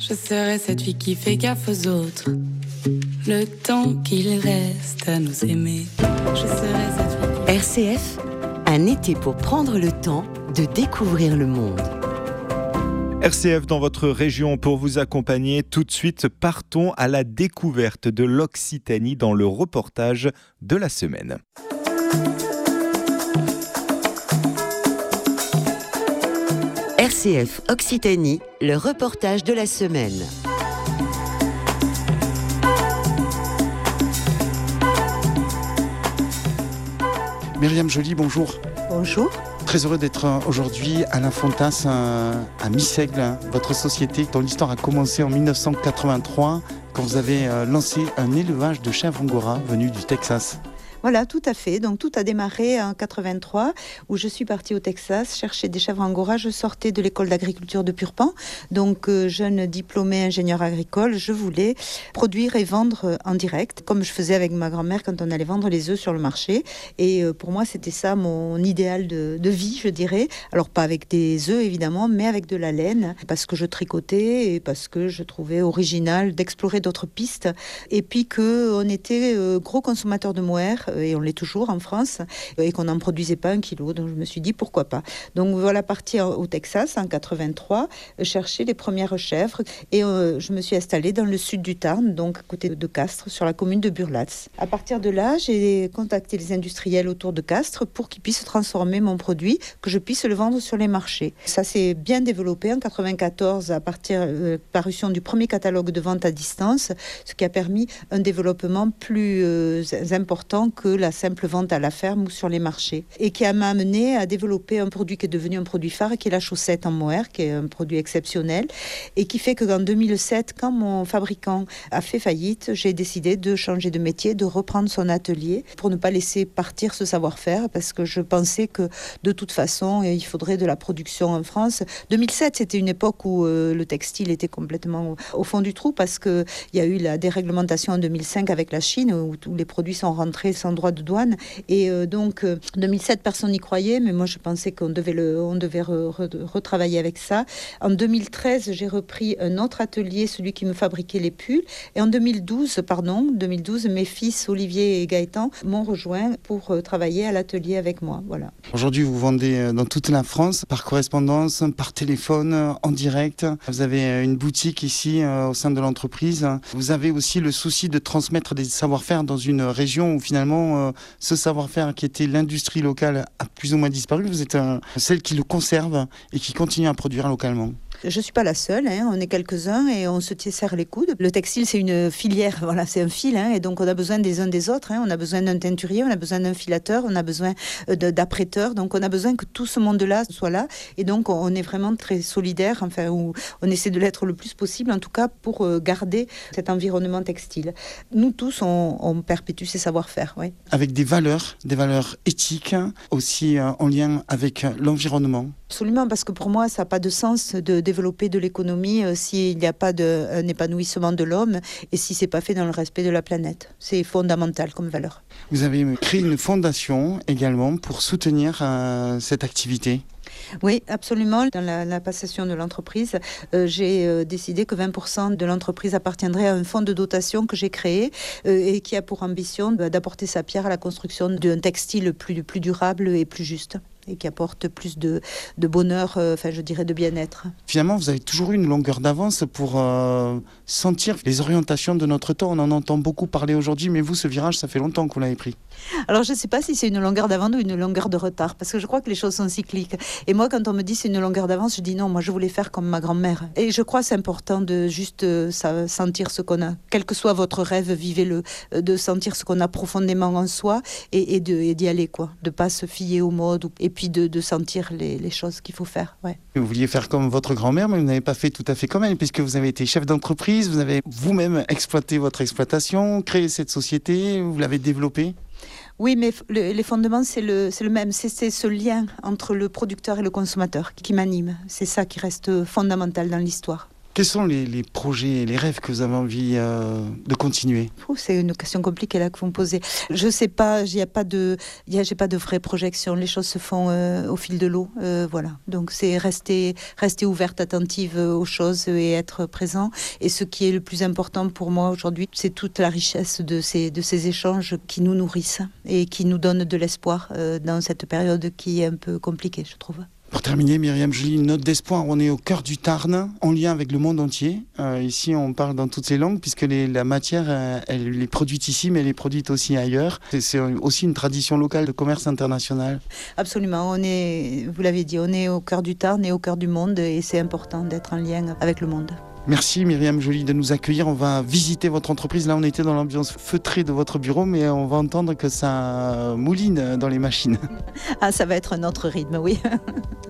Je serai cette fille qui fait gaffe aux autres. Le temps qu'il reste à nous aimer. Je serai cette fille. RCF, un été pour prendre le temps de découvrir le monde. RCF dans votre région pour vous accompagner. Tout de suite, partons à la découverte de l'Occitanie dans le reportage de la semaine. RCF Occitanie, le reportage de la semaine. Myriam Joly, bonjour. Bonjour. Très heureux d'être aujourd'hui à La Fontasse, à Missègle, votre société dont l'histoire a commencé en 1983 quand vous avez lancé un élevage de chèvres angora venus du Texas. Voilà, tout à fait. Donc tout a démarré en 83 où je suis partie au Texas chercher des chèvres angora. Je sortais de l'école d'agriculture de Purpan, donc jeune diplômée ingénieur agricole. Je voulais produire et vendre en direct, comme je faisais avec ma grand-mère quand on allait vendre les œufs sur le marché. Et pour moi, c'était ça mon idéal de vie, je dirais. Alors pas avec des œufs évidemment, mais avec de la laine, parce que je tricotais et parce que je trouvais original d'explorer d'autres pistes. Et puis qu'on était gros consommateurs de mohair, et on l'est toujours en France, et qu'on n'en produisait pas 1 kilo. Donc je me suis dit pourquoi pas. Donc voilà, partie au Texas en 83, chercher les premières chèvres, et je me suis installée dans le sud du Tarn, donc à côté de Castres, sur la commune de Burlatz. À partir de là, j'ai contacté les industriels autour de Castres pour qu'ils puissent transformer mon produit, que je puisse le vendre sur les marchés. Ça s'est bien développé en 94 à partir de la parution du premier catalogue de vente à distance, ce qui a permis un développement plus important que la simple vente à la ferme ou sur les marchés, et qui m'a amené à développer un produit qui est devenu un produit phare, qui est la chaussette en mohair, qui est un produit exceptionnel, et qui fait qu'en 2007, quand mon fabricant a fait faillite, j'ai décidé de changer de métier, de reprendre son atelier pour ne pas laisser partir ce savoir-faire, parce que je pensais que de toute façon, il faudrait de la production en France. 2007, c'était une époque où le textile était complètement au fond du trou, parce qu'il y a eu la déréglementation en 2005 avec la Chine, où tous les produits sont rentrés sans droit de douane, et donc 2007 personne n'y croyait, mais moi je pensais qu'on devait retravailler avec ça. En 2013 j'ai repris un autre atelier, celui qui me fabriquait les pulls, et en 2012 mes fils Olivier et Gaëtan m'ont rejoint pour travailler à l'atelier avec moi. Voilà. Aujourd'hui vous vendez dans toute la France, par correspondance, par téléphone, en direct. Vous avez une boutique ici au sein de l'entreprise. Vous avez aussi le souci de transmettre des savoir-faire dans une région où finalement ce savoir-faire qui était l'industrie locale a plus ou moins disparu. Vous êtes celle qui le conserve et qui continue à produire localement. Je ne suis pas la seule, on est quelques-uns et on se serre les coudes. Le textile, c'est une filière, voilà, c'est un fil, et donc on a besoin des uns des autres. On a besoin d'un teinturier, on a besoin d'un filateur, on a besoin d'apprêteurs, donc on a besoin que tout ce monde-là soit là. Et donc on est vraiment très solidaires, où on essaie de l'être le plus possible, en tout cas pour garder cet environnement textile. Nous tous, on perpétue ces savoir-faire. Oui. Avec des valeurs éthiques, aussi en lien avec l'environnement. Absolument, parce que pour moi, ça n'a pas de sens de développer de l'économie s'il n'y a pas un épanouissement de l'homme et si ce n'est pas fait dans le respect de la planète. C'est fondamental comme valeur. Vous avez créé une fondation également pour soutenir cette activité. Oui, absolument. Dans la passation de l'entreprise, j'ai décidé que 20% de l'entreprise appartiendrait à un fonds de dotation que j'ai créé et qui a pour ambition d'apporter sa pierre à la construction d'un textile plus durable et plus juste, et qui apporte plus de bonheur, je dirais de bien-être. Finalement, vous avez toujours eu une longueur d'avance pour sentir les orientations de notre temps. On en entend beaucoup parler aujourd'hui, mais vous, ce virage, ça fait longtemps que vous l'avez pris. Alors, je ne sais pas si c'est une longueur d'avance ou une longueur de retard, parce que je crois que les choses sont cycliques. Et moi, quand on me dit c'est une longueur d'avance, je dis non, moi je voulais faire comme ma grand-mère. Et je crois que c'est important de juste sentir ce qu'on a. Quel que soit votre rêve, vivez-le, de sentir ce qu'on a profondément en soi et d'y aller, quoi. De ne pas se fier aux modes, et puis de sentir les choses qu'il faut faire. Ouais. Vous vouliez faire comme votre grand-mère, mais vous n'avez pas fait tout à fait comme elle, puisque vous avez été chef d'entreprise, vous avez vous-même exploité votre exploitation, créé cette société, vous l'avez développée. Oui, mais les fondements, c'est le même. C'est ce lien entre le producteur et le consommateur qui m'anime. C'est ça qui reste fondamental dans l'histoire. Quels sont les projets et les rêves que vous avez envie de continuer? C'est une question compliquée là que vous me posez. Je sais pas, j'ai pas de vraie projection. Les choses se font au fil de l'eau, voilà. Donc c'est rester ouverte, attentive aux choses et être présent. Et ce qui est le plus important pour moi aujourd'hui, c'est toute la richesse de ces échanges qui nous nourrissent et qui nous donnent de l'espoir dans cette période qui est un peu compliquée, je trouve. Pour terminer, Myriam Joly, une note d'espoir. On est au cœur du Tarn, en lien avec le monde entier. Ici, on parle dans toutes les langues, puisque la matière, elle est produite ici, mais elle est produite aussi ailleurs. C'est aussi une tradition locale de commerce international. Absolument. Vous l'avez dit, on est au cœur du Tarn et au cœur du monde, et c'est important d'être en lien avec le monde. Merci Myriam Joly de nous accueillir. On va visiter votre entreprise. Là, on était dans l'ambiance feutrée de votre bureau, mais on va entendre que ça mouline dans les machines. Ah, ça va être un autre rythme, oui.